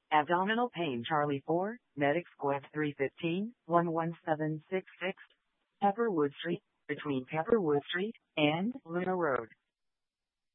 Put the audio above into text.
Abdominal pain Charlie 4, Medic Squad 315, 11766, Pepperwood Street, between Pepperwood Street and Luna Road.